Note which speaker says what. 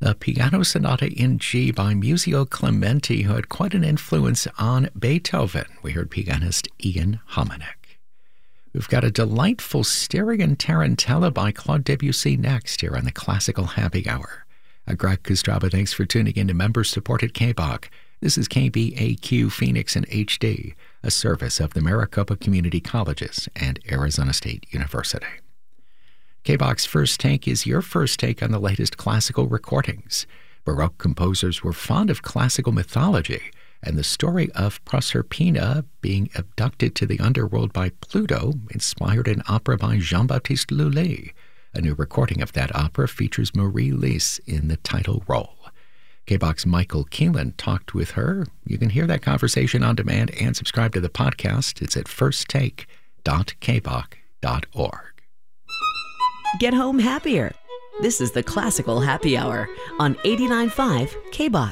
Speaker 1: the Piano Sonata in G by Muzio Clementi, who had quite an influence on Beethoven. We heard pianist Ian Hominick. We've got a delightful Styrian Tarantella by Claude Debussy next here on the Classical Happy Hour. Greg Kostraba, thanks for tuning in to member-supported KBOC. This is KBAQ Phoenix in HD, a service of the Maricopa Community Colleges and Arizona State University. KBOC's First Take is your first take on the latest classical recordings. Baroque composers were fond of classical mythology, and the story of Proserpina being abducted to the underworld by Pluto inspired an opera by Jean-Baptiste Lully. A new recording of that opera features Marie Lys in the title role. KBOC's Michael Keelan talked with her. You can hear that conversation on demand and subscribe to the podcast. It's at firsttake.kboc.org.
Speaker 2: Get home happier. This is the Classical Happy Hour on 89.5 KBOC.